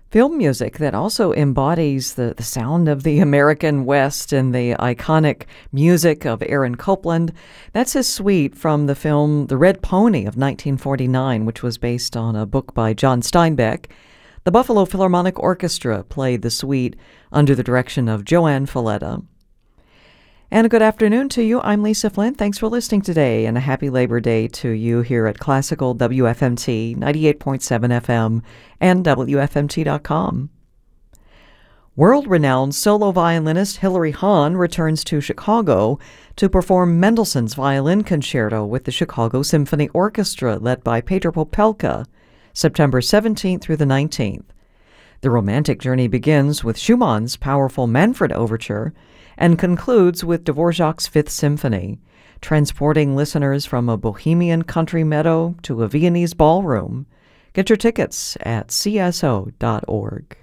Film music that also embodies the sound of the American West and the iconic music of Aaron Copland. That's his suite from the film The Red Pony of 1949, which was based on a book by John Steinbeck. The Buffalo Philharmonic Orchestra played the suite under the direction of Joanne Falletta. And a good afternoon to you. I'm Lisa Flint. Thanks for listening today, and a happy Labor Day to you here at Classical WFMT 98.7 FM and WFMT.com. World-renowned solo violinist Hilary Hahn returns to Chicago to perform Mendelssohn's Violin Concerto with the Chicago Symphony Orchestra, led by Pedro Popelka, September 17th through the 19th. The romantic journey begins with Schumann's powerful Manfred Overture and concludes with Dvorak's Fifth Symphony, transporting listeners from a bohemian country meadow to a Viennese ballroom. Get your tickets at cso.org.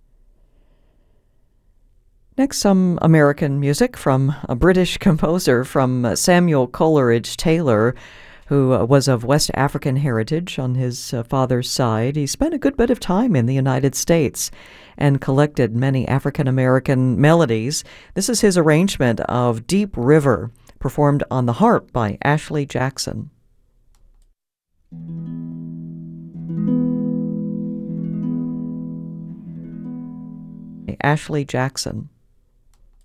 Next, some American music from a British composer, from Samuel Coleridge Taylor, who was of West African heritage on his father's side. He spent a good bit of time in the United States and collected many African-American melodies. This is his arrangement of Deep River, performed on the harp by Ashley Jackson. Ashley Jackson.